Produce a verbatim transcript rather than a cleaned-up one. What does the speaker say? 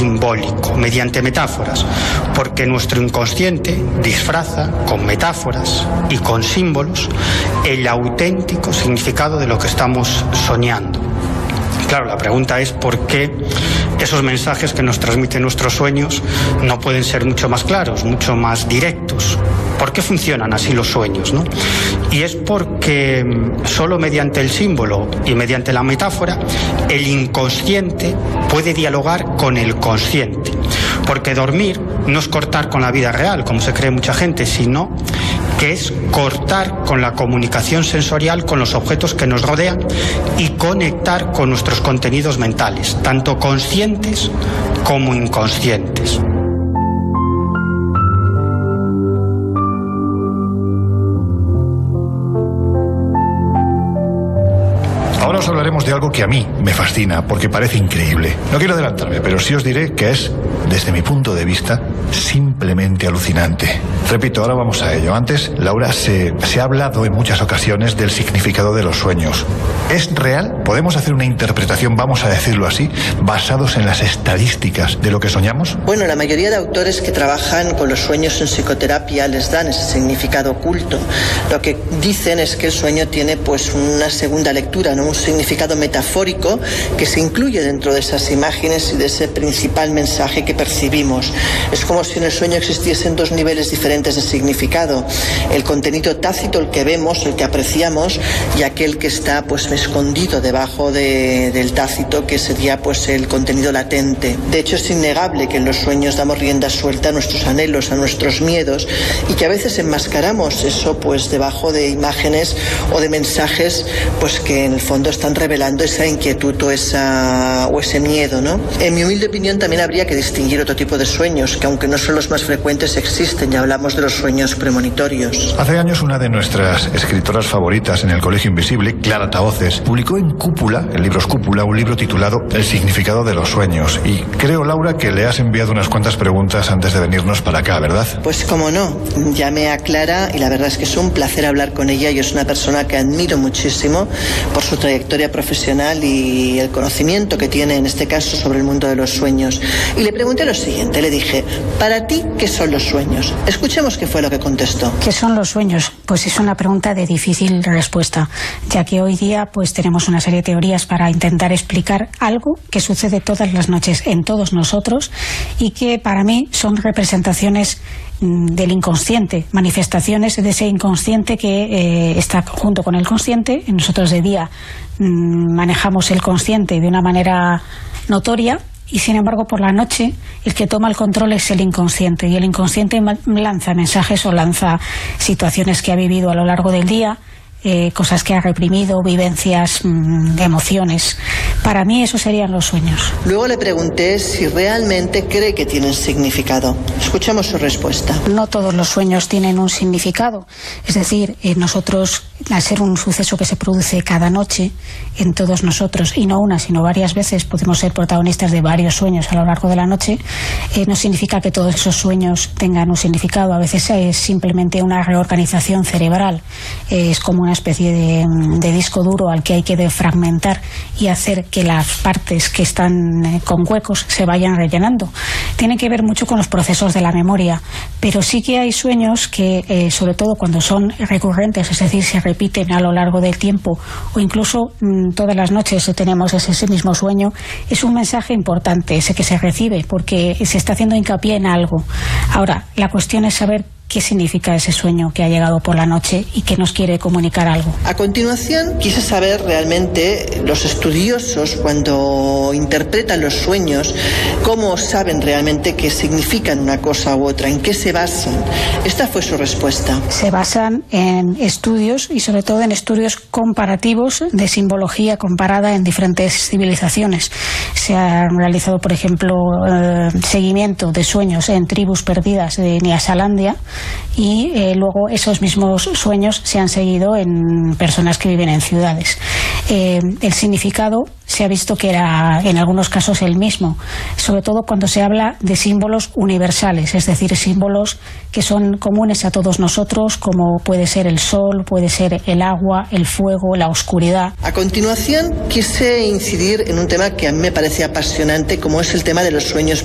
simbólico, mediante metáforas, porque nuestro inconsciente disfraza con metáforas y con símbolos el auténtico significado de lo que estamos soñando. Claro, la pregunta es por qué esos mensajes que nos transmiten nuestros sueños no pueden ser mucho más claros, mucho más directos. ¿Por qué funcionan así los sueños, no? Y es porque solo mediante el símbolo y mediante la metáfora el inconsciente puede dialogar con el consciente. Porque dormir no es cortar con la vida real, como se cree mucha gente, sino que es cortar con la comunicación sensorial con los objetos que nos rodean y conectar con nuestros contenidos mentales, tanto conscientes como inconscientes. Ahora os hablaremos de algo que a mí me fascina porque parece increíble. No quiero adelantarme, pero sí os diré que es, desde mi punto de vista, simplemente alucinante. Repito, ahora vamos a ello. Antes, Laura, se, se ha hablado en muchas ocasiones del significado de los sueños. ¿Es real? ¿Podemos hacer una interpretación, vamos a decirlo así, basados en las estadísticas de lo que soñamos? Bueno, la mayoría de autores que trabajan con los sueños en psicoterapia les dan ese significado oculto. Lo que dicen es que el sueño tiene pues una segunda lectura, ¿no? Un significado metafórico que se incluye dentro de esas imágenes y de ese principal mensaje que percibimos. Es como si en el sueño existiesen dos niveles diferentes de significado: el contenido tácito, el que vemos, el que apreciamos, y aquel que está pues escondido debajo de, del tácito, que sería pues el contenido latente. De hecho, es innegable que en los sueños damos rienda suelta a nuestros anhelos, a nuestros miedos, y que a veces enmascaramos eso pues debajo de imágenes o de mensajes pues que en el fondo están revelando esa inquietud o, esa, o ese miedo, ¿no? En mi humilde opinión también habría que distinguir otro tipo de sueños, que aunque no son los más frecuentes, existen, y hablamos de los sueños premonitorios. Hace años una de nuestras escritoras favoritas en el Colegio Invisible, Clara Tahoces, publicó en Cúpula, en Libros Cúpula, un libro titulado El significado de los sueños. Y creo, Laura, que le has enviado unas cuantas preguntas antes de venirnos para acá, ¿verdad? Pues cómo no, llamé a Clara y la verdad es que es un placer hablar con ella, y es una persona que admiro muchísimo por su trayectoria profesional y el conocimiento que tiene en este caso sobre el mundo de los sueños. Y le pregunté lo siguiente, le dije: ¿para ti qué son los sueños? Escuchemos qué fue lo que contestó. ¿Qué son los sueños? Pues es una pregunta de difícil respuesta, ya que hoy día pues tenemos una serie de teorías para intentar explicar algo que sucede todas las noches en todos nosotros y que para mí son representaciones del inconsciente, manifestaciones de ese inconsciente que eh, está junto con el consciente. Nosotros de día mmm, manejamos el consciente de una manera notoria, y sin embargo por la noche el que toma el control es el inconsciente, y el inconsciente lanza mensajes o lanza situaciones que ha vivido a lo largo del día, eh, cosas que ha reprimido, vivencias, mmm, emociones. Para mí eso serían los sueños. Luego le pregunté si realmente cree que tienen significado. Escuchemos su respuesta. No todos los sueños tienen un significado. Es decir, eh, nosotros, al ser un suceso que se produce cada noche en todos nosotros, y no una sino varias veces, podemos ser protagonistas de varios sueños a lo largo de la noche, eh, no significa que todos esos sueños tengan un significado. A veces es simplemente una reorganización cerebral. Eh, es como una especie de, de disco duro al que hay que defragmentar y hacer que las partes que están eh, con huecos se vayan rellenando. Tiene que ver mucho con los procesos de la memoria, pero sí que hay sueños que, eh, sobre todo cuando son recurrentes, es decir, se repiten a lo largo del tiempo, o incluso mmm, todas las noches tenemos ese, ese mismo sueño, es un mensaje importante ese que se recibe, porque se está haciendo hincapié en algo. Ahora, la cuestión es saber qué significa ese sueño que ha llegado por la noche y que nos quiere comunicar algo. A continuación, quise saber realmente los estudiosos, cuando interpretan los sueños, cómo saben realmente qué significan una cosa u otra, en qué se basan. Esta fue su respuesta. Se basan en estudios, y sobre todo en estudios comparativos de simbología comparada en diferentes civilizaciones. Se ha realizado, por ejemplo, eh, seguimiento de sueños en tribus perdidas de Nyasalandia, y eh, luego esos mismos sueños se han seguido en personas que viven en ciudades. Eh, el significado se ha visto que era en algunos casos el mismo, sobre todo cuando se habla de símbolos universales, es decir, símbolos que son comunes a todos nosotros, como puede ser el sol, puede ser el agua, el fuego, la oscuridad. A continuación, quise incidir en un tema que a mí me parece apasionante, como es el tema de los sueños